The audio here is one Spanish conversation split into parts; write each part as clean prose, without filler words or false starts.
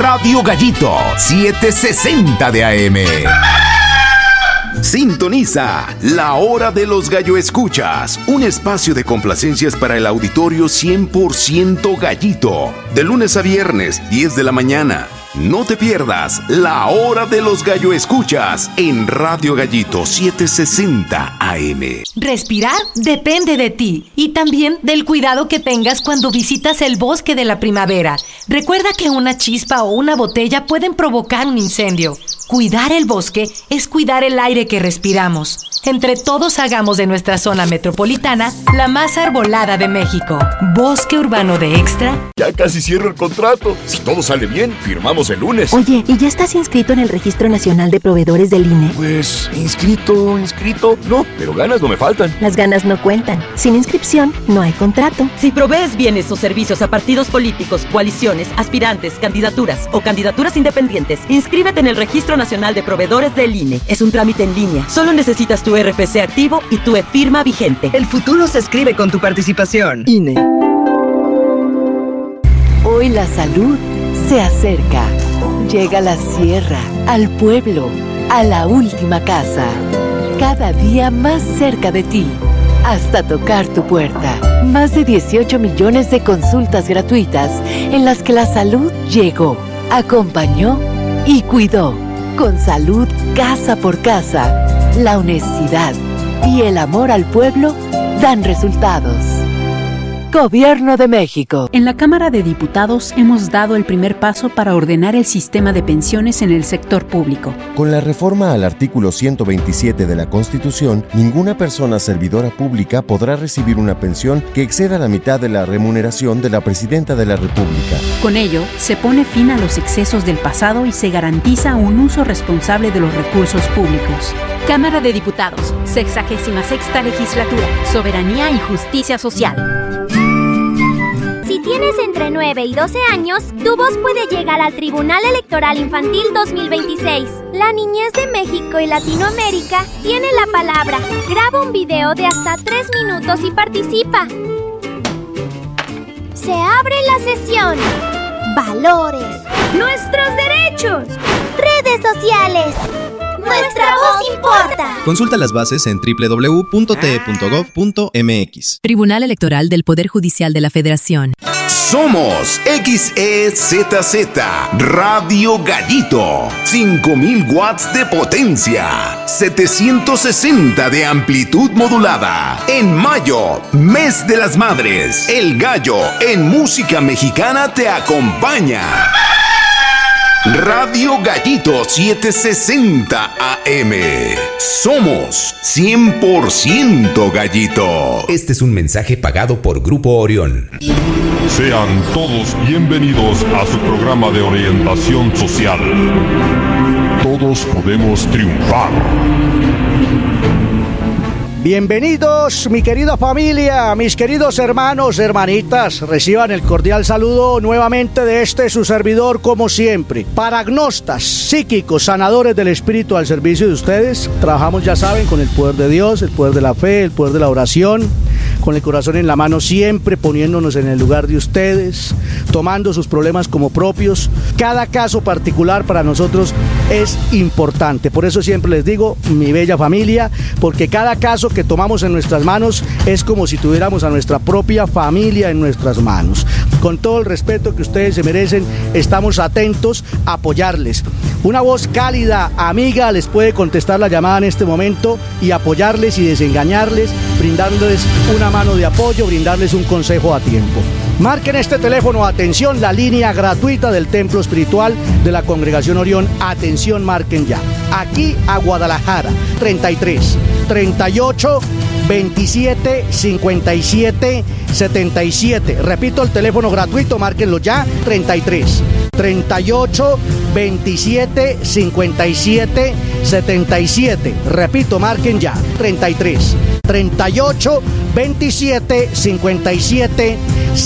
Radio Gallito 760 de AM. Sintoniza La Hora de los Gallo Escuchas, un espacio de complacencias para el auditorio 100% gallito. De lunes a viernes, 10 de la mañana. No te pierdas La Hora de los Gallo Escuchas en Radio Gallito 760 AM. Respirar depende de ti y también del cuidado que tengas cuando visitas el bosque de la primavera. Recuerda que una chispa o una botella pueden provocar un incendio. Cuidar el bosque es cuidar el aire que respiramos. Entre todos hagamos de nuestra zona metropolitana la más arbolada de México. Bosque Urbano de Extra. Ya casi cierro el contrato. Si todo sale bien, firmamos el lunes. Oye, ¿y ya estás inscrito en el Registro Nacional de Proveedores del INE? Pues, inscrito, no, pero ganas no me faltan. Las ganas no cuentan. Sin inscripción, no hay contrato. Si provees bienes o servicios a partidos políticos, coaliciones, aspirantes, candidaturas o candidaturas independientes, inscríbete en el Registro Nacional de Proveedores del INE. Es un trámite en línea. Solo necesitas tu RFC activo y tu e-firma vigente. El futuro se escribe con tu participación. INE. Hoy la salud se acerca. Llega a la sierra, al pueblo, a la última casa. Cada día más cerca de ti, hasta tocar tu puerta. Más de 18 millones de consultas gratuitas en las que la salud llegó, acompañó y cuidó. Con salud casa por casa, la honestidad y el amor al pueblo dan resultados. Gobierno de México. En la Cámara de Diputados hemos dado el primer paso para ordenar el sistema de pensiones en el sector público. Con la reforma al artículo 127 de la Constitución, ninguna persona servidora pública podrá recibir una pensión que exceda la mitad de la remuneración de la Presidenta de la República. Con ello, se pone fin a los excesos del pasado y se garantiza un uso responsable de los recursos públicos. Cámara de Diputados, 66ª Legislatura, Soberanía y Justicia Social. Si tienes entre 9 y 12 años, tu voz puede llegar al Tribunal Electoral Infantil 2026. La niñez de México y Latinoamérica tiene la palabra. Graba un video de hasta 3 minutos y participa. Se abre la sesión. Valores. Nuestros derechos. Redes sociales. Nuestra voz importa. Consulta las bases en www.te.gov.mx. Tribunal Electoral del Poder Judicial de la Federación. Somos XEZZ Radio Gallito. 5000 watts de potencia. 760 de amplitud modulada. En mayo, mes de las madres. El Gallo en música mexicana te acompaña. Radio Gallito 760 AM. Somos 100% Gallito. Este es un mensaje pagado por Grupo Orión. Sean todos bienvenidos a su programa de orientación social. Todos podemos triunfar. Bienvenidos, mi querida familia, mis queridos hermanos, hermanitas. Reciban el cordial saludo nuevamente de su servidor, como siempre. Paragnostas, psíquicos, sanadores del espíritu al servicio de ustedes. Trabajamos, ya saben, con el poder de Dios, el poder de la fe, el poder de la oración. Con el corazón en la mano siempre, poniéndonos en el lugar de ustedes, tomando sus problemas como propios. Cada caso particular para nosotros es importante. Por eso siempre les digo, mi bella familia, porque cada caso que tomamos en nuestras manos es como si tuviéramos a nuestra propia familia en nuestras manos. Con todo el respeto que ustedes se merecen, estamos atentos a apoyarles. Una voz cálida, amiga, les puede contestar la llamada en este momento y apoyarles y desengañarles, brindarles una mano de apoyo, brindarles un consejo a tiempo. Marquen este teléfono, atención, la línea gratuita del Templo Espiritual de la Congregación Orión. Atención, marquen ya. Aquí a Guadalajara, 33 38 27 57 77. Repito el teléfono gratuito, márquenlo ya, 33 38 27 57 77. Repito, marquen ya, 33 38 27 57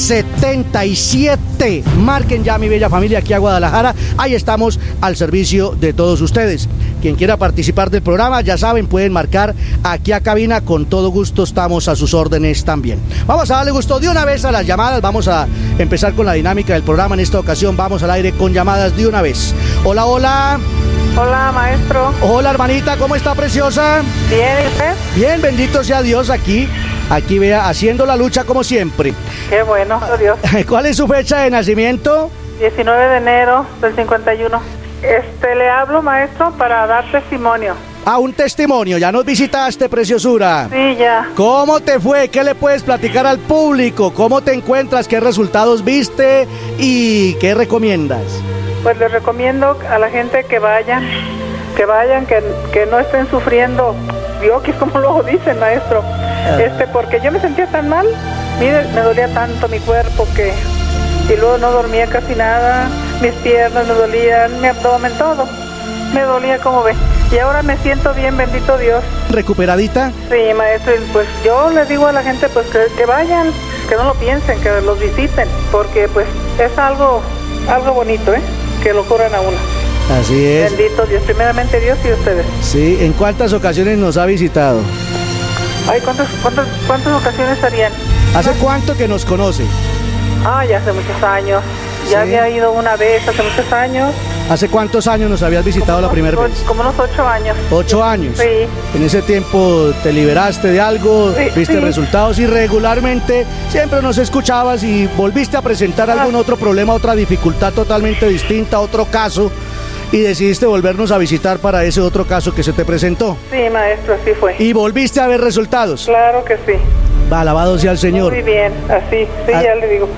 77. Marquen ya, mi bella familia, aquí a Guadalajara. Ahí estamos al servicio de todos ustedes. Quien quiera participar del programa, ya saben, pueden marcar aquí a cabina. Con todo gusto estamos a sus órdenes también. Vamos a darle gusto de una vez a las llamadas. Vamos a empezar con la dinámica del programa. En esta ocasión vamos al aire con llamadas de una vez. Hola, hola. Hola, maestro. Hola, hermanita, ¿cómo está, preciosa? Bien, ¿y usted? Bien, bendito sea Dios, aquí vea, haciendo la lucha como siempre. Qué bueno, Dios. ¿Cuál es su fecha de nacimiento? 19 de enero del 51. Le hablo, maestro, para dar testimonio. Ah, un testimonio, ya nos visitaste, preciosura. Sí, ya. ¿Cómo te fue? ¿Qué le puedes platicar al público? ¿Cómo te encuentras? ¿Qué resultados viste? ¿Y qué recomiendas? Pues les recomiendo a la gente que vayan, que no estén sufriendo. Dios, que es como luego dicen, maestro. Porque yo me sentía tan mal. Mire, me dolía tanto mi cuerpo y luego no dormía casi nada. Mis piernas me dolían, mi abdomen, todo. Me dolía, como ve. Y ahora me siento bien, bendito Dios. ¿Recuperadita? Sí, maestro. Pues yo les digo a la gente pues que vayan, que no lo piensen, que los visiten. Porque pues es algo bonito, que lo curan a uno. Así es. Bendito Dios, primeramente Dios y ustedes. Sí, ¿en cuántas ocasiones nos ha visitado? Ay, ¿cuántas ocasiones harían? ¿Hace cuánto que nos conoce? Ya hace muchos años. Ya había ido una vez hace muchos años. ¿Hace cuántos años nos habías visitado la primera vez? Como unos 8 años. 8 años. Sí. En ese tiempo te liberaste de algo, viste resultados y regularmente siempre nos escuchabas y volviste a presentar algún otro problema, otra dificultad totalmente distinta, otro caso, y decidiste volvernos a visitar para ese otro caso que se te presentó. Sí, maestro, así fue. ¿Y volviste a ver resultados? Claro que sí. Alabado sea el Señor. Muy bien, así, sí, ya le digo.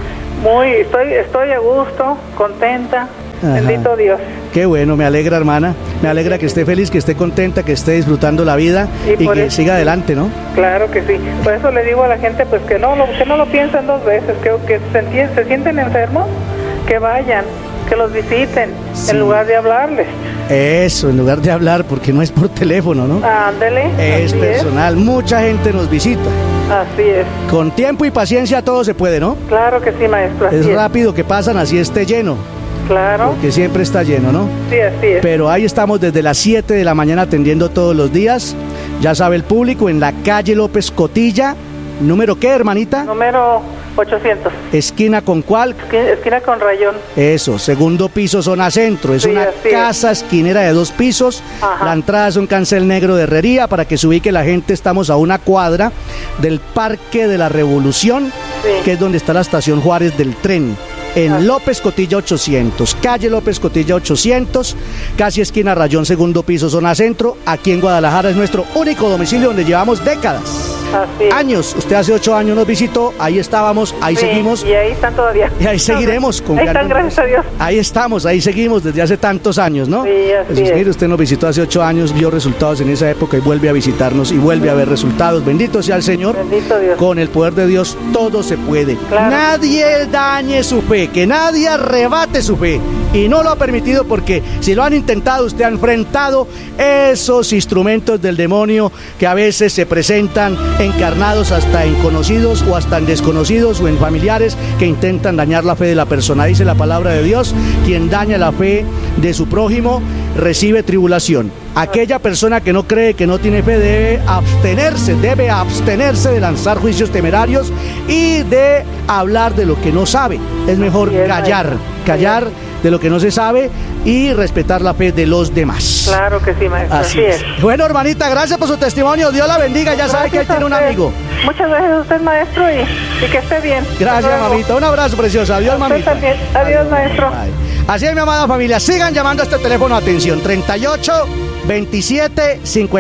Estoy a gusto, contenta. Ajá. Bendito Dios. Qué bueno, me alegra, hermana. Me alegra que esté feliz, que esté contenta, que esté disfrutando la vida y que siga adelante, ¿no? Claro que sí. Por eso le digo a la gente pues que no lo piensen 2 veces, que se sienten enfermos, que vayan, que los visiten, en lugar de hablarles. Eso, en lugar de hablar, porque no es por teléfono, ¿no? Ándele. Es personal. Mucha gente nos visita. Así es. Con tiempo y paciencia todo se puede, ¿no? Claro que sí, maestro. Es rápido que pasan, así esté lleno. Claro. Porque siempre está lleno, ¿no? Sí, así es. Pero ahí estamos desde las 7 de la mañana atendiendo todos los días. Ya sabe el público, en la calle López Cotilla. ¿Número qué, hermanita? Número 800. ¿Esquina con cuál? Esquina con Rayón. Eso, segundo piso, zona centro. Es una casa esquinera de 2 pisos. Ajá. La entrada es un cancel negro de herrería. Para que se ubique la gente, estamos a una cuadra del Parque de la Revolución, que es donde está la estación Juárez del tren. En López Cotilla 800, calle López Cotilla 800, casi esquina Rayón, segundo piso, zona centro. Aquí en Guadalajara es nuestro único domicilio donde llevamos décadas. Años. Usted hace 8 años nos visitó, ahí estábamos, ahí seguimos. Y ahí están todavía. Y ahí seguiremos. Ahí están, gracias a Dios. Ahí estamos, ahí seguimos desde hace tantos años, ¿no? Sí, así es. Mire, usted nos visitó hace 8 años, vio resultados en esa época y vuelve a visitarnos y vuelve a ver resultados. Bendito sea el Señor. Bendito Dios. Con el poder de Dios todo se puede. Claro. Nadie dañe su fe, que nadie arrebate su fe. Y no lo ha permitido porque si lo han intentado, usted ha enfrentado esos instrumentos del demonio que a veces se presentan encarnados hasta en conocidos o hasta en desconocidos o en familiares que intentan dañar la fe de la persona. Dice la palabra de Dios, quien daña la fe de su prójimo recibe tribulación. Aquella persona que no cree, que no tiene fe, debe abstenerse de lanzar juicios temerarios y de hablar de lo que no sabe. Es mejor callar de lo que no se sabe y respetar la fe de los demás. Claro que sí, maestro. Así es. Bueno, hermanita, gracias por su testimonio. Dios la bendiga. Ya sabe que ahí tiene un amigo. Muchas gracias a usted, maestro, y que esté bien. Gracias, mamita. Un abrazo, preciosa. Adiós, mamita. También. Adiós, maestro. Así es, mi amada familia. Sigan llamando a este teléfono. Atención, 38 27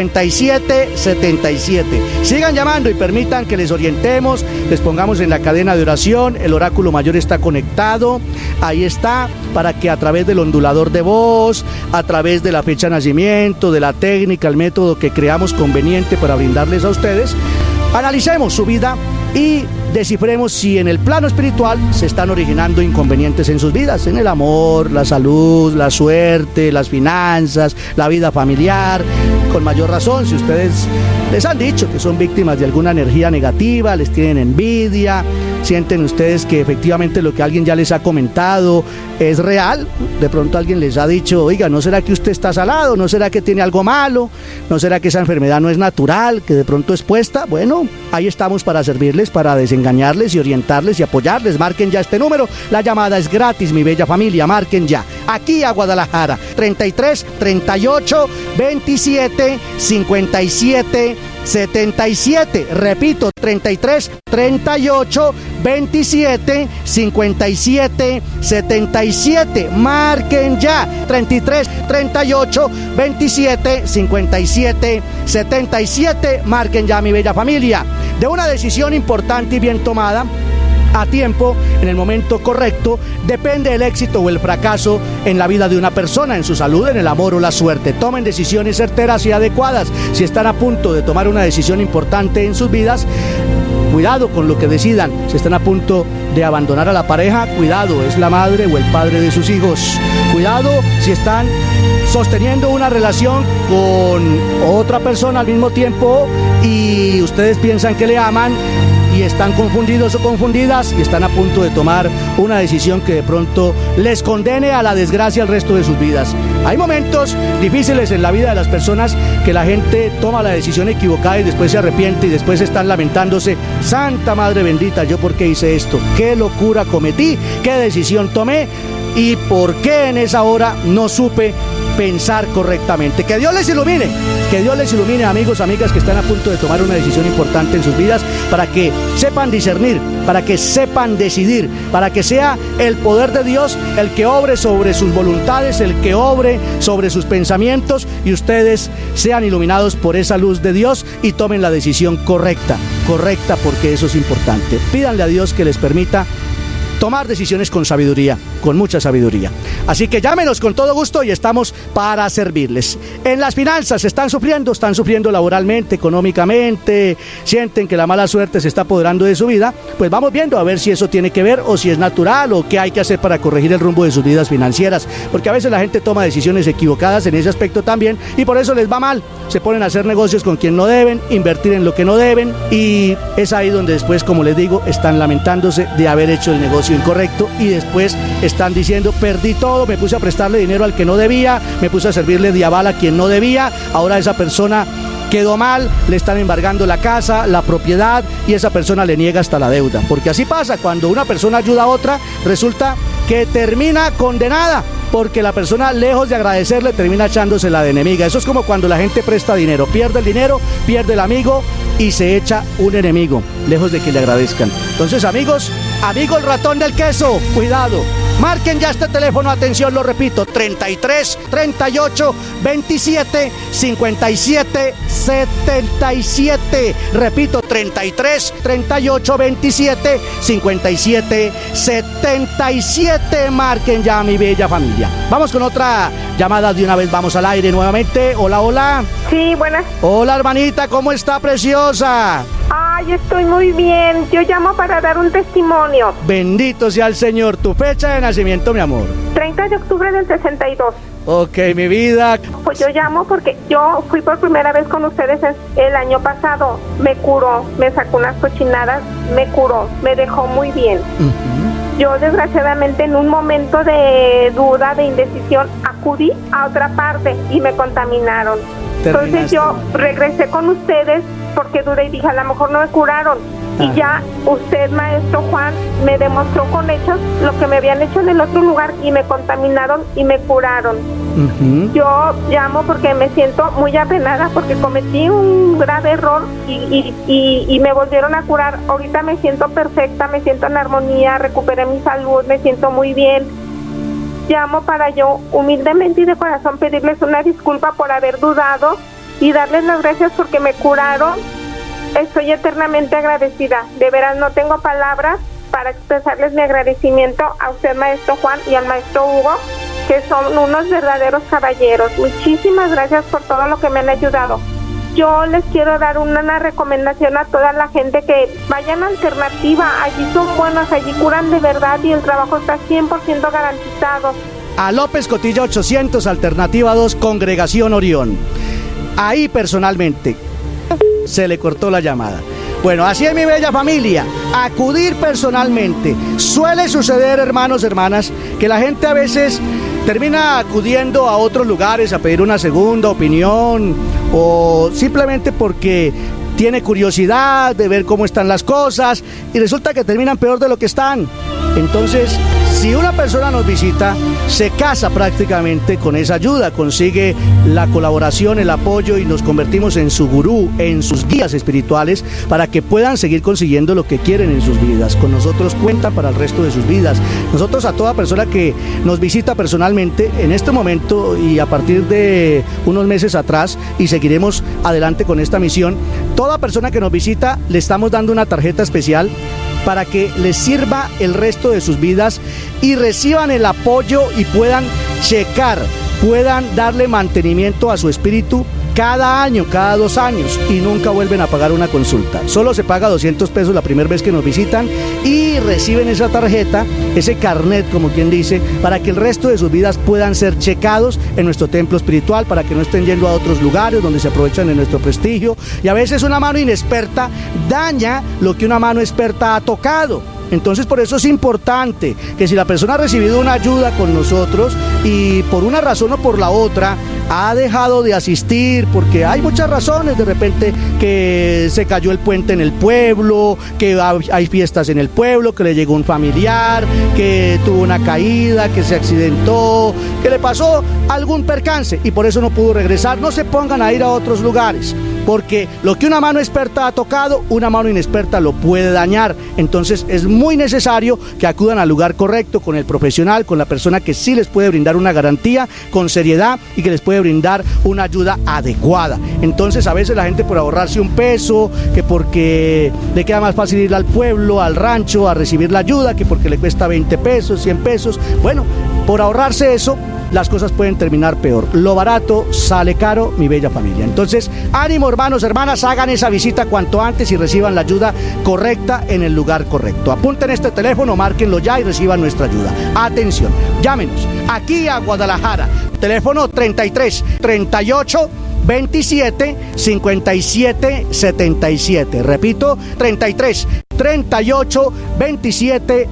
57 77. Sigan llamando y permitan que les orientemos, les pongamos en la cadena de oración. El oráculo mayor está conectado, ahí está, para que a través del ondulador de voz, a través de la fecha de nacimiento, de la técnica, el método que creamos conveniente para brindarles a ustedes, analicemos su vida y descifremos si en el plano espiritual se están originando inconvenientes en sus vidas, en el amor, la salud, la suerte, las finanzas, la vida familiar. Con mayor razón, si ustedes les han dicho que son víctimas de alguna energía negativa, les tienen envidia, sienten ustedes que efectivamente lo que alguien ya les ha comentado es real, de pronto alguien les ha dicho, oiga, ¿no será que usted está salado? ¿No será que tiene algo malo? ¿No será que esa enfermedad no es natural, que de pronto es puesta? Bueno, ahí estamos para servirles, para desengañarles y orientarles y apoyarles. Marquen ya este número, la llamada es gratis, mi bella familia, marquen ya, aquí a Guadalajara, 33 38 27 57 77, repito, 33 38 27 57 77, marquen ya, 33 38 27 57 77, marquen ya, mi bella familia. De una decisión importante y bien tomada, a tiempo, en el momento correcto, depende el éxito o el fracaso en la vida de una persona, en su salud, en el amor o la suerte. Tomen decisiones certeras y adecuadas. Si están a punto de tomar una decisión importante en sus vidas, cuidado con lo que decidan. Si están a punto de abandonar a la pareja, cuidado, es la madre o el padre de sus hijos. Cuidado si están sosteniendo una relación con otra persona al mismo tiempo y ustedes piensan que le aman y están confundidos o confundidas y están a punto de tomar una decisión que de pronto les condene a la desgracia el resto de sus vidas. Hay momentos difíciles en la vida de las personas que la gente toma la decisión equivocada y después se arrepiente y después están lamentándose. Santa Madre bendita, ¿yo por qué hice esto? ¿Qué locura cometí? ¿Qué decisión tomé? ¿Y por qué en esa hora no supe pensar correctamente? Que Dios les ilumine, amigos, amigas que están a punto de tomar una decisión importante en sus vidas, para que sepan discernir, para que sepan decidir, para que sea el poder de Dios el que obre sobre sus voluntades, el que obre sobre sus pensamientos y ustedes sean iluminados por esa luz de Dios y tomen la decisión correcta, porque eso es importante. Pídanle a Dios que les permita tomar decisiones con sabiduría, con mucha sabiduría. Así que llámenos con todo gusto y estamos para servirles. En las finanzas están sufriendo laboralmente, económicamente, sienten que la mala suerte se está apoderando de su vida, pues vamos viendo a ver si eso tiene que ver o si es natural o qué hay que hacer para corregir el rumbo de sus vidas financieras, porque a veces la gente toma decisiones equivocadas en ese aspecto también y por eso les va mal. Se ponen a hacer negocios con quien no deben, invertir en lo que no deben y es ahí donde después, como les digo, están lamentándose de haber hecho el negocio incorrecto y después están diciendo, perdí todo, me puse a prestarle dinero al que no debía, me puse a servirle de aval a quien no debía, ahora esa persona quedó mal, le están embargando la casa, la propiedad y esa persona le niega hasta la deuda, porque así pasa, cuando una persona ayuda a otra, resulta que termina condenada, porque la persona, lejos de agradecerle, termina echándosela de enemiga. Eso es como cuando la gente presta dinero, pierde el amigo y se echa un enemigo, lejos de que le agradezcan. Entonces, amigos, amigo el ratón del queso, cuidado. Marquen ya este teléfono, atención, lo repito, 33 38 27 57 77. Repito, 33 38 27 57 77. Marquen ya, mi bella familia. Vamos con otra llamada de una vez, vamos al aire nuevamente. Hola, hola. Sí, buenas. Hola, hermanita, ¿cómo está, preciosa? Ay, estoy muy bien. Yo llamo para dar un testimonio. Bendito sea el Señor. ¿Tu fecha de nacimiento, mi amor? 30 de octubre del 62. Ok, mi vida. Pues yo llamo porque yo fui por primera vez con ustedes el año pasado. Me curó, me sacó unas cochinadas, me curó, me dejó muy bien. Yo desgraciadamente en un momento de duda, de indecisión, acudí a otra parte y me contaminaron. Entonces yo regresé con ustedes porque dudé y dije, a lo mejor no me curaron. Y ya usted, maestro Juan, me demostró con hechos lo que me habían hecho en el otro lugar y me contaminaron y me curaron. Yo llamo porque me siento muy apenada porque cometí un grave error y me volvieron a curar. Ahorita me siento perfecta, me siento en armonía, recuperé mi salud, me siento muy bien. Llamo para yo humildemente y de corazón pedirles una disculpa por haber dudado y darles las gracias porque me curaron. Estoy eternamente agradecida. De veras no tengo palabras para expresarles mi agradecimiento a usted, maestro Juan, y al maestro Hugo, que son unos verdaderos caballeros. Muchísimas gracias por todo lo que me han ayudado. yo les quiero dar una recomendación a toda la gente que vayan a Alternativa. Allí son buenas, allí curan de verdad y el trabajo está 100% garantizado. A López Cotilla 800, Alternativa 2, Congregación Orión. Ahí personalmente se le cortó la llamada. Bueno, así es, mi bella familia, acudir personalmente. Suele suceder, hermanos, hermanas, que la gente a veces termina acudiendo a otros lugares a pedir una segunda opinión o simplemente porque tiene curiosidad de ver cómo están las cosas y resulta que terminan peor de lo que están. Entonces, si una persona nos visita, se casa prácticamente con esa ayuda, consigue la colaboración, el apoyo y nos convertimos en su gurú, en sus guías espirituales para que puedan seguir consiguiendo lo que quieren en sus vidas. Con nosotros cuentan para el resto de sus vidas. Nosotros a toda persona que nos visita personalmente en este momento y a partir de unos meses atrás y seguiremos adelante con esta misión, toda persona que nos visita le estamos dando una tarjeta especial para que les sirva el resto de sus vidas y reciban el apoyo y puedan checar, puedan darle mantenimiento a su espíritu cada año, cada 2 años y nunca vuelven a pagar una consulta. Solo se paga 200 pesos la primera vez que nos visitan y reciben esa tarjeta, ese carnet, como quien dice, para que el resto de sus vidas puedan ser checados en nuestro templo espiritual, para que no estén yendo a otros lugares donde se aprovechan de nuestro prestigio. Y a veces una mano inexperta daña lo que una mano experta ha tocado. Entonces por eso es importante que si la persona ha recibido una ayuda con nosotros y por una razón o por la otra ha dejado de asistir, porque hay muchas razones, de repente que se cayó el puente en el pueblo, que hay fiestas en el pueblo, que le llegó un familiar, que tuvo una caída, que se accidentó, que le pasó algún percance y por eso no pudo regresar. No se pongan a ir a otros lugares, porque lo que una mano experta ha tocado, una mano inexperta lo puede dañar. Entonces es muy necesario que acudan al lugar correcto, con el profesional, con la persona que sí les puede brindar una garantía con seriedad y que les puede brindar una ayuda adecuada. Entonces a veces la gente, por ahorrarse un peso, que porque le queda más fácil ir al pueblo, al rancho a recibir la ayuda, que porque le cuesta 20 pesos, 100 pesos, bueno, por ahorrarse eso, las cosas pueden terminar peor. Lo barato sale caro, mi bella familia. Entonces, ánimo, hermanos, hermanas, hagan esa visita cuanto antes y reciban la ayuda correcta en el lugar correcto. Apunten este teléfono, márquenlo ya y reciban nuestra ayuda. Atención, llámenos aquí a Guadalajara. Teléfono 33 38 27 57 77. Repito, 33 38 27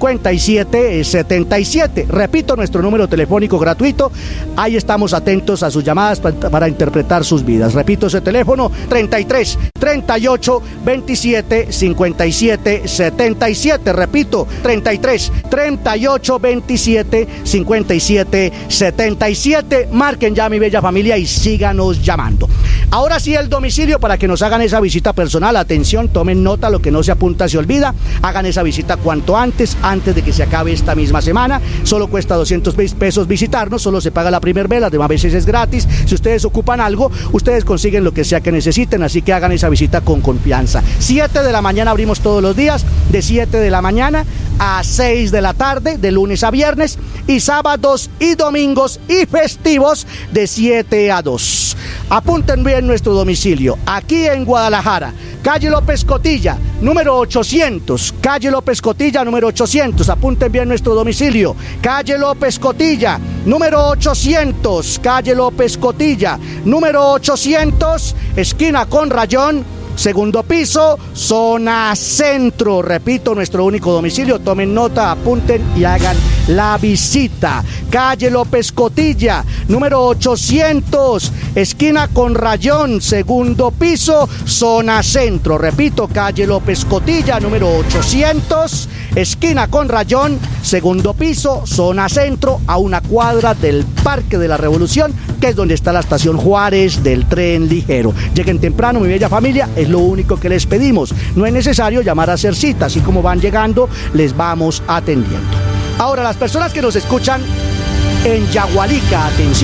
57 77. Repito, nuestro número telefónico gratuito. Ahí estamos atentos a sus llamadas para interpretar sus vidas. Repito, ese teléfono 33 38 27 57 77. Repito, 33 38 27 57 77. Marquen ya, mi bella familia, y síganos llamando. Ahora sí, el domicilio para que nos hagan esa visita personal. Atención, tomen nota, lo que no se apunta se olvida. Hagan esa visita cuanto antes de que se acabe esta misma semana. Solo cuesta 200 pesos visitarnos, solo se paga la primera vez, las demás veces es gratis. Si ustedes ocupan algo, ustedes consiguen lo que sea que necesiten, así que hagan esa visita con confianza. 7 de la mañana abrimos todos los días, de 7 de la mañana a 6 de la tarde, de lunes a viernes, y sábados y domingos y festivos de 7 a 2. Apunten bien nuestro domicilio, aquí en Guadalajara, calle López Cotilla, número 800, calle López Cotilla, número 800, apunten bien nuestro domicilio, calle López Cotilla, número 800, calle López Cotilla, número 800, esquina con Rayón, segundo piso, zona centro. Repito, nuestro único domicilio, tomen nota, apunten y hagan la visita. Calle López Cotilla, número 800, esquina con Rayón, segundo piso, zona centro. Repito, calle López Cotilla, número 800, esquina con Rayón, segundo piso, zona centro, a una cuadra del Parque de la Revolución, que es donde está la estación Juárez del tren ligero. Lleguen temprano, mi bella familia, es lo único que les pedimos. No es necesario llamar a hacer cita, así como van llegando, les vamos atendiendo. Ahora, las personas que nos escuchan en Yagualica, atención,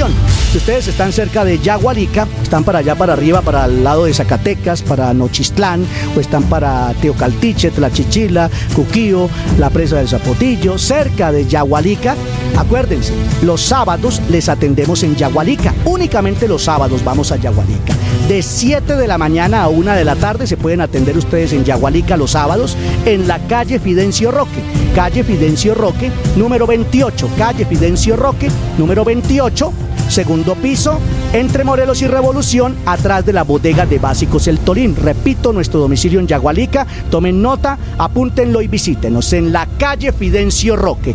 Si ustedes están cerca de Yagualica, están para allá, para arriba, para el lado de Zacatecas, para Nochistlán, o están para Teocaltiche, Tlachichila, Cuquío, la presa del Zapotillo, cerca de Yagualica, acuérdense, los sábados les atendemos en Yagualica. Únicamente los sábados vamos a Yagualica. De 7 de la mañana a 1 de la tarde se pueden atender ustedes en Yagualica los sábados, en la calle Fidencio Roque. Calle Fidencio Roque, número 28. Calle Fidencio Roque, número 28. Segundo piso, entre Morelos y Revolución, atrás de la bodega de Básicos El Tolín. Repito, nuestro domicilio en Yagualica, tomen nota, apúntenlo y visítenos en la calle Fidencio Roque,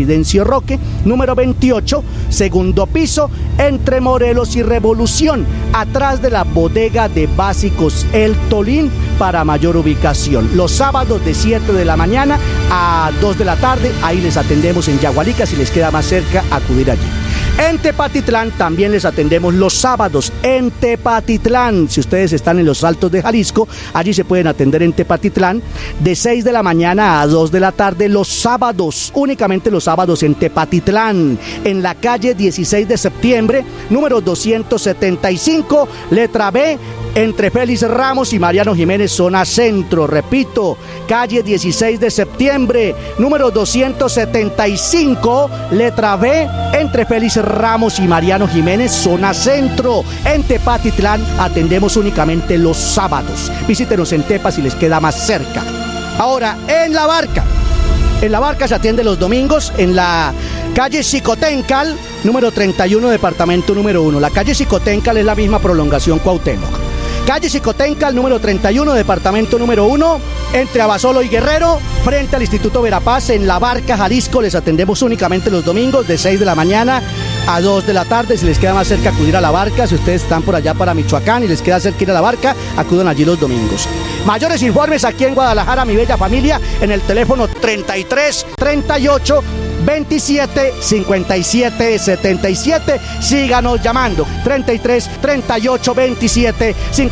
número 28, segundo piso, entre Morelos y Revolución, atrás de la bodega de Básicos El Tolín, para mayor ubicación. Los sábados de 7 de la mañana a 2 de la tarde, ahí les atendemos en Yagualica, si les queda más cerca, acudir allí. En Tepatitlán también les atendemos los sábados. En Tepatitlán, si ustedes están en los Altos de Jalisco, allí se pueden atender en Tepatitlán de 6 de la mañana a 2 de la tarde los sábados. Únicamente los sábados en Tepatitlán, en la calle 16 de septiembre, número 275, letra B, entre Félix Ramos y Mariano Jiménez, zona centro. Repito, calle 16 de septiembre, número 275, letra B, entre Félix Ramos y Mariano Jiménez, zona centro. En Tepatitlán atendemos únicamente los sábados. Visítenos en Tepa si les queda más cerca. Ahora, en La Barca se atiende los domingos en la calle Xicoténcal, número 31, departamento número 1. La calle Xicoténcal es la misma prolongación Cuauhtémoc. Calle Xicoténcal, número 31, departamento número 1, entre Abasolo y Guerrero, frente al Instituto Verapaz, en La Barca, Jalisco. Les atendemos únicamente los domingos de 6 de la mañana a 2 de la tarde. Si les queda más cerca acudir a La Barca, si ustedes están por allá para Michoacán y les queda cerca ir a La Barca, acudan allí los domingos. Mayores informes aquí en Guadalajara, mi bella familia, en el teléfono 33 38 27 57 77. Síganos llamando 33 38 27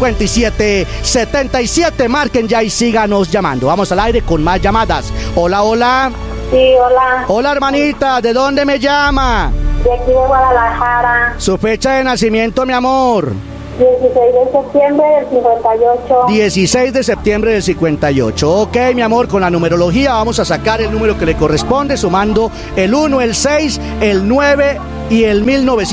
57 77. Marquen ya y síganos llamando. Vamos al aire con más llamadas. Hola, hola. Sí, hola. Hola, hermanita, ¿de dónde me llama? De aquí de Guadalajara. Su fecha de nacimiento, mi amor. 16 de septiembre del 58. 16 de septiembre del 58. Ok, mi amor, con la numerología vamos a sacar el número que le corresponde, sumando el 1, el 6, el 9 y el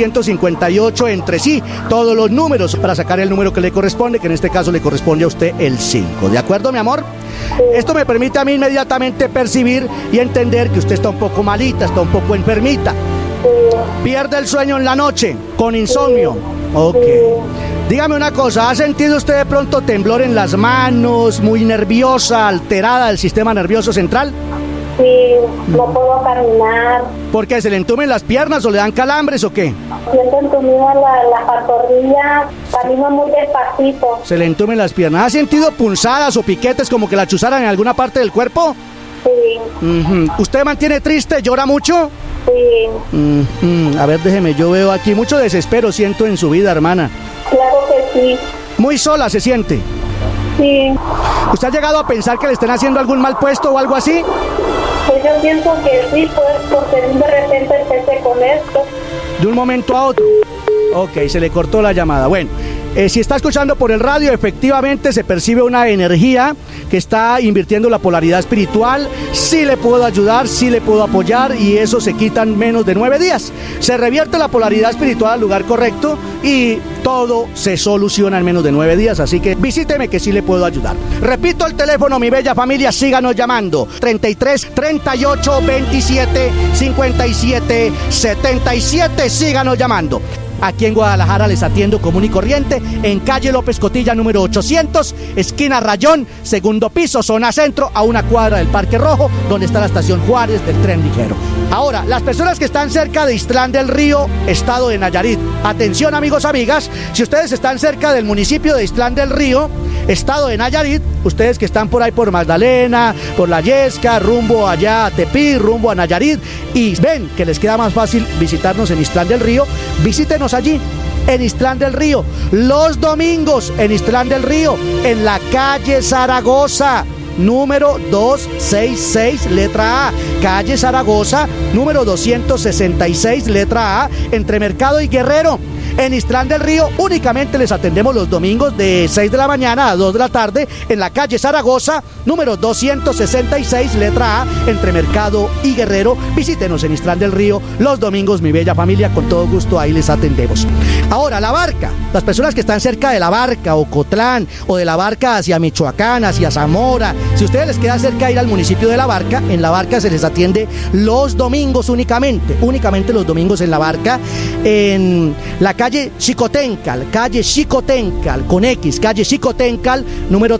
1958 entre sí. Todos los números para sacar el número que le corresponde, que en este caso le corresponde a usted el 5. ¿De acuerdo, mi amor? Sí. Esto me permite a mí inmediatamente percibir y entender que usted está un poco malita, está un poco enfermita. Sí. Pierde el sueño en la noche, con insomnio. Sí. Ok. Sí. Dígame una cosa, ¿ha sentido usted de pronto temblor en las manos, muy nerviosa, alterada del sistema nervioso central? Sí, no puedo caminar. ¿Por qué? ¿Se le entumen las piernas o le dan calambres o qué? Siento entumida la pantorrilla, camino muy despacito. Se le entumen las piernas. ¿Ha sentido punzadas o piquetes como que la chuzaran en alguna parte del cuerpo? Sí. ¿Usted mantiene triste, llora mucho? Sí. A ver, déjeme, yo veo aquí mucho desespero, siento en su vida, hermana. Claro que sí. ¿Muy sola se siente? Sí. ¿Usted ha llegado a pensar que le están haciendo algún mal puesto o algo así? Pues yo pienso que sí, pues, porque de repente empecé con esto. De un momento a otro. Ok, se le cortó la llamada. Bueno, si está escuchando por el radio, efectivamente se percibe una energía que está invirtiendo la polaridad espiritual. Sí le puedo ayudar, sí le puedo apoyar y eso se quita en menos de 9 días. Se revierte la polaridad espiritual al lugar correcto y todo se soluciona en menos de 9 días. Así que visíteme que sí le puedo ayudar. Repito el teléfono, mi bella familia, síganos llamando. 33 38 27 57 77. Síganos llamando. Aquí en Guadalajara les atiendo común y corriente en calle López Cotilla número 800, esquina Rayón, segundo piso, zona centro, a una cuadra del Parque Rojo, donde está la estación Juárez del tren ligero. Ahora, las personas que están cerca de Ixtlán del Río, estado de Nayarit. Atención, amigos, amigas, si ustedes están cerca del municipio de Ixtlán del Río, estado de Nayarit, ustedes que están por ahí por Magdalena, por La Yesca, rumbo allá a Tepic, rumbo a Nayarit, y ven que les queda más fácil visitarnos en Ixtlán del Río, visítenos allí, en Ixtlán del Río, los domingos en Ixtlán del Río, en la calle Zaragoza, número 266, letra A, calle Zaragoza, número 266, letra A, entre Mercado y Guerrero. En Islán del Río únicamente les atendemos los domingos de 6 de la mañana a 2 de la tarde en la calle Zaragoza, número 266, letra A, entre Mercado y Guerrero. Visítenos en Islán del Río los domingos, mi bella familia, con todo gusto ahí les atendemos. Ahora, La Barca, las personas que están cerca de La Barca, Ocotlán, o de La Barca hacia Michoacán, hacia Zamora, si a ustedes les queda cerca ir al municipio de La Barca, en La Barca se les atiende los domingos únicamente los domingos en La Barca, en la calle Xicoténcal, con X, calle Xicoténcal, número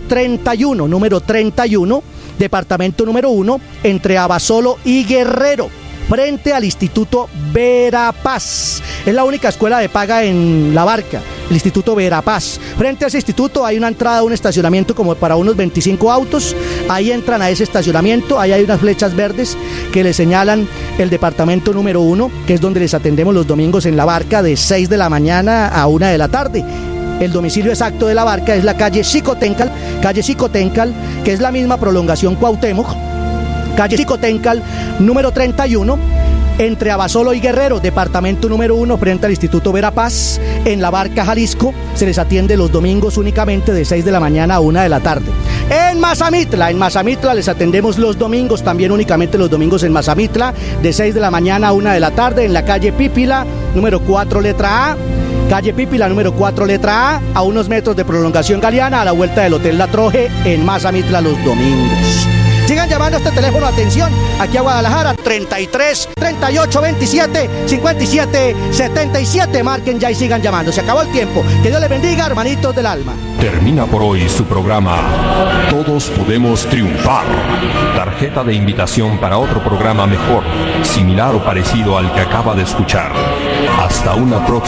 31, departamento número 1, entre Abasolo y Guerrero, frente al Instituto Verapaz. Es la única escuela de paga en La Barca, el Instituto Verapaz. Frente a ese instituto hay una entrada, un estacionamiento como para unos 25 autos. Ahí entran a ese estacionamiento, ahí hay unas flechas verdes que le señalan el departamento número 1, que es donde les atendemos los domingos en La Barca de 6 de la mañana a 1 de la tarde. El domicilio exacto de La Barca es la calle Xicoténcal, que es la misma prolongación Cuauhtémoc, calle Xicoténcal, número 31, entre Abasolo y Guerrero, departamento número 1, frente al Instituto Verapaz, en La Barca, Jalisco. Se les atiende los domingos únicamente de 6 de la mañana a 1 de la tarde. En Mazamitla les atendemos los domingos, también únicamente los domingos en Mazamitla, de 6 de la mañana a 1 de la tarde, en la calle Pípila, número 4, letra A. Calle Pípila, número 4, letra A unos metros de prolongación Galeana, a la vuelta del Hotel La Troje, en Mazamitla los domingos. Sigan llamando a este teléfono, atención, aquí a Guadalajara, 33 38 27 57 77. Marquen ya y sigan llamando. Se acabó el tiempo. Que Dios les bendiga, hermanitos del alma. Termina por hoy su programa Todos Podemos Triunfar. Tarjeta de invitación para otro programa mejor, similar o parecido al que acaba de escuchar. Hasta una próxima.